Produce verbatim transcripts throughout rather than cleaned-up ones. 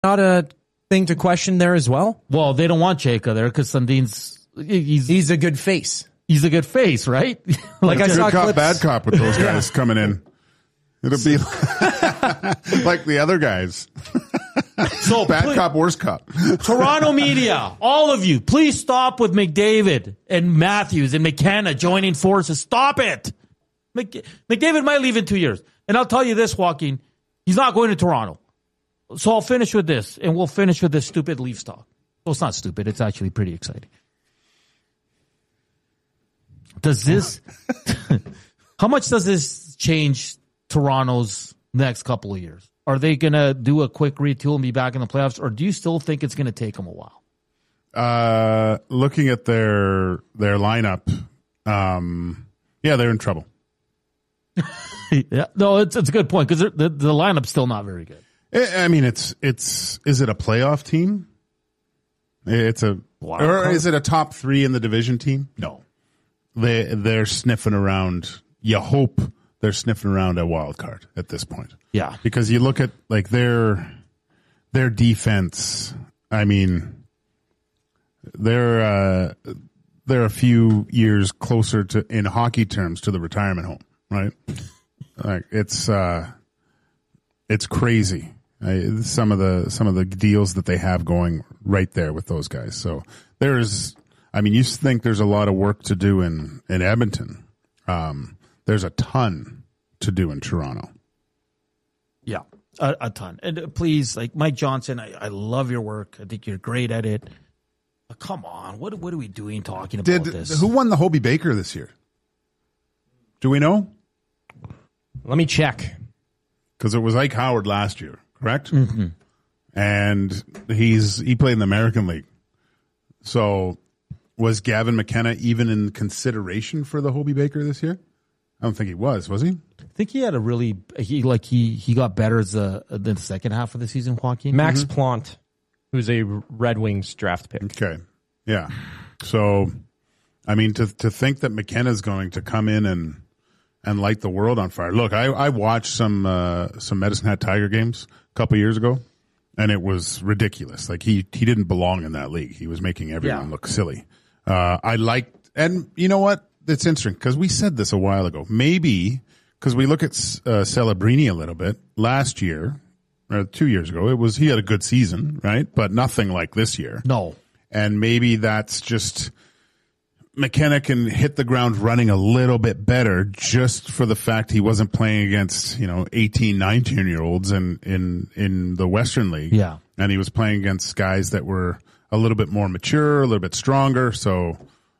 not a thing to question there as well? Well, they don't want Chayka there because Sundin's he's he's a good face. He's a good face, right? like I saw good cop, bad cop with those guys yeah. coming in. It'll be like the other guys. So bad please, cop, worse cop. Toronto media, all of you, please stop with McDavid and Matthews and McKenna joining forces. Stop it. Mc, McDavid might leave in two years. And I'll tell you this, Joaquin, he's not going to Toronto. So I'll finish with this, and we'll finish with this stupid Leafs talk. Well, it's not stupid. It's actually pretty exciting. Does this, how much does this change Toronto's next couple of years? Are they going to do a quick retool and be back in the playoffs, or do you still think it's going to take them a while? Uh, looking at their their lineup, um, yeah, they're in trouble. yeah, no, it's it's a good point because the the lineup's still not very good. I mean, it's it's is it a playoff team? It's a wow. Or is it a top three in the division team? No, they they're sniffing around. You hope they're sniffing around a wild card at this point. Yeah, because you look at like their their defense. I mean, they're uh, they're a few years closer to in hockey terms to the retirement home, right? Like it's uh, it's crazy. Uh, some of the some of the deals that they have going right there with those guys. So there's, I mean, you think there's a lot of work to do in in Edmonton. Um, there's a ton to do in Toronto. Yeah, a, a ton. And uh, please, like Mike Johnson, I, I love your work. I think you're great at it. But come on, what what are we doing talking about Did, this? Who won the Hobey Baker this year? Do we know? Let me check. Because it was Ike Howard last year, correct? Mm-hmm. And he's he played in the American League. So was Gavin McKenna even in consideration for the Hobey Baker this year? I don't think he was. Was he? I think he had a really he like he he got better as the the second half of the season. Joaquin Max mm-hmm. Plant, who's a Red Wings draft pick. Okay, yeah. So, I mean, to to think that McKenna's going to come in and and light the world on fire. Look, I I watched some uh, some Medicine Hat Tiger games a couple years ago, and it was ridiculous. Like he he didn't belong in that league. He was making everyone yeah. look silly. Uh, I liked, and you know what? It's interesting because we said this a while ago. Maybe because we look at uh, Celebrini a little bit last year or two years ago. It was he had a good season, right? But nothing like this year. No. And maybe that's just McKenna can hit the ground running a little bit better just for the fact he wasn't playing against, you know, eighteen, nineteen year olds in, in, in the Western League. Yeah. And he was playing against guys that were a little bit more mature, a little bit stronger. So,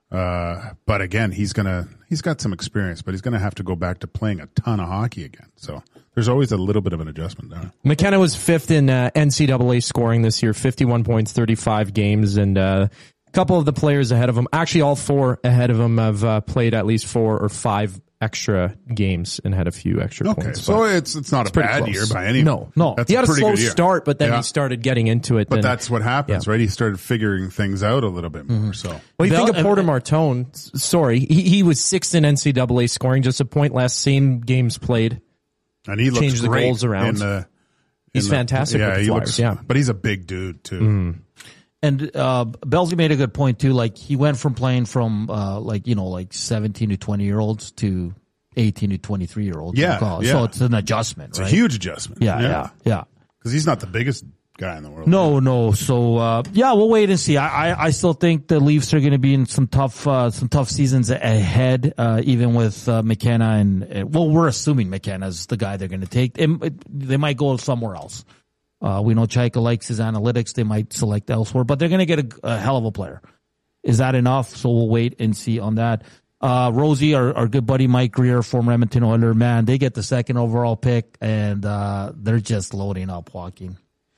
uh, but again, he's gonna, he's got some experience, but he's gonna have to go back to playing a ton of hockey again. So there's always a little bit of an adjustment there. McKenna was fifth in uh, N C double A scoring this year, fifty-one points, thirty-five games, and uh, a couple of the players ahead of him, actually all four ahead of him, have uh, played at least four or five extra games and had a few extra okay, points. So it's it's not it's a bad close. year by any No, no. That's he had a, a slow good year. start, but then yeah. he started getting into it. But and, that's what happens, yeah. right? He started figuring things out a little bit more. Mm-hmm. So, well, you Bell, think of Porter Martone. Sorry, he he was sixth in N C double A scoring, just a point less. Same games played, and he looks changed great the goals around. In the, in he's the, fantastic. Yeah, with the he Flyers, looks. Yeah, but he's a big dude too. Mm. And uh Belsey made a good point too. Like he went from playing from uh like you know like seventeen to twenty year olds to eighteen to twenty-three year olds. Yeah, yeah. So it's an adjustment. It's right? a huge adjustment. Yeah, yeah, yeah. Because he's not the biggest guy in the world. No, right? no. So uh yeah, we'll wait and see. I I, I still think the Leafs are going to be in some tough uh some tough seasons ahead. Uh even with uh, McKenna and uh, well, we're assuming McKenna's the guy they're going to take. It, it, they might go somewhere else. Uh, we know Chayka likes his analytics. They might select elsewhere, but they're going to get a, a hell of a player. Is that enough? So we'll wait and see on that. Uh, Rosie, our, our good buddy Mike Greer, former Edmonton Oilers, man, they get the second overall pick, and uh, they're just loading up, Joaquin.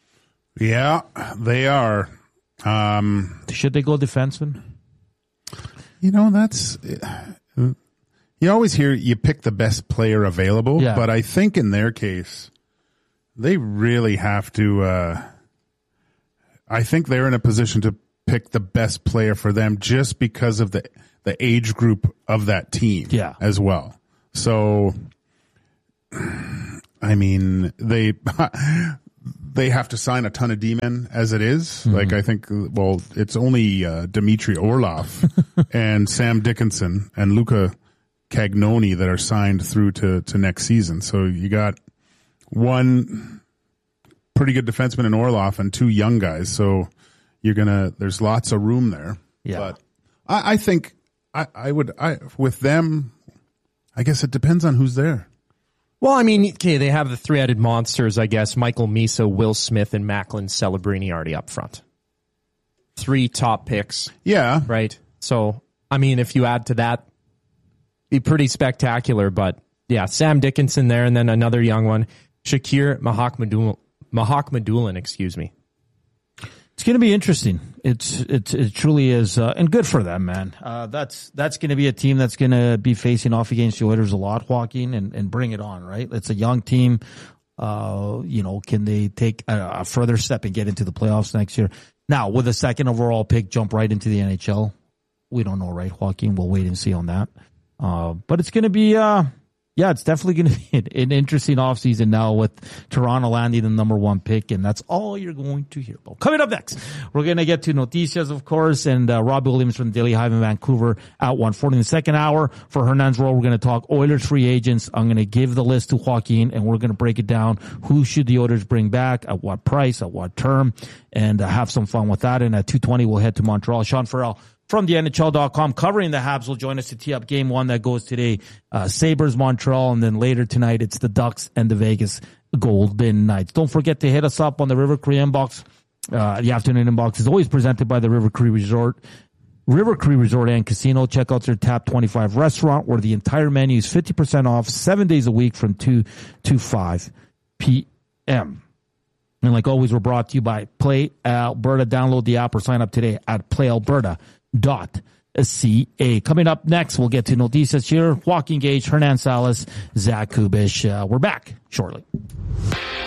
Yeah, they are. Um, Should they go defenseman? You know, that's... You always hear you pick the best player available, yeah. but I think in their case... They really have to, uh, I think they're in a position to pick the best player for them just because of the, the age group of that team yeah. as well. So, I mean, they, they have to sign a ton of D-men as it is. Mm-hmm. Like I think, well, it's only uh, Dmitry Orlov and Sam Dickinson and Luka Cagnoni that are signed through to, to next season. So you got one pretty good defenseman in Orlov and two young guys. So you're gonna, there's lots of room there. Yeah. But I, I think I, I would, I with them, I guess it depends on who's there. Well, I mean, okay, they have the three-headed monsters, I guess. Michael Misa, Will Smith, and Macklin Celebrini already up front. Three top picks. Yeah. Right? So, I mean, if you add to that, be pretty spectacular. But, yeah, Sam Dickinson there, and then another young one, Shakir Mahakmadul- Mahakmadulin, excuse me. It's going to be interesting. It's, it's, it truly is, uh, and good for them, man. Uh, that's, that's going to be a team that's going to be facing off against the Oilers a lot, Joaquin, and, and bring it on, right? It's a young team. Uh, you know, can they take a, a further step and get into the playoffs next year? Now, with a second overall pick, jump right into the N H L. We don't know, right, Joaquin? We'll wait and see on that. Uh, but it's going to be, uh, yeah, it's definitely going to be an, an interesting offseason now with Toronto landing the number one pick, and that's all you're going to hear about. Coming up next, we're going to get to Noticias, of course, and uh, Robbie Williams from the Daily Hive in Vancouver at one forty in the second hour. For Hernan's Roll, we're going to talk Oilers free agents. I'm going to give the list to Joaquin, and we're going to break it down. Who should the Oilers bring back, at what price, at what term, and uh, have some fun with that. And at two twenty, we'll head to Montreal. Sean Farrell from the N H L dot com covering the Habs will join us to tee up game one that goes today. Uh, Sabres, Montreal, and then later tonight it's the Ducks and the Vegas Golden Knights. Don't forget to hit us up on the River Cree inbox. Uh, the afternoon inbox is always presented by the River Cree Resort. River Cree Resort and Casino. Check out their Tap twenty-five restaurant where the entire menu is fifty percent off seven days a week from two to five p.m. And like always, we're brought to you by Play Alberta. Download the app or sign up today at play alberta dot c a. Coming up next, we'll get to Noticias here. Joaquin Gage, Hernan Salas, Zach Kubish. Uh, we're back shortly.